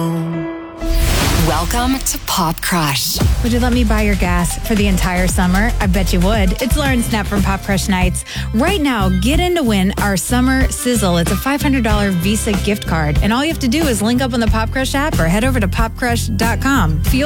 Welcome to Pop Crush. Would you let me buy your gas for the entire summer? I bet you would. It's Lauren Snap from Pop Crush Nights. Right now, get in to win our Summer Sizzle. It's a $500 Visa gift card. And all you have to do is link up on the Pop Crush app or head over to popcrush.com.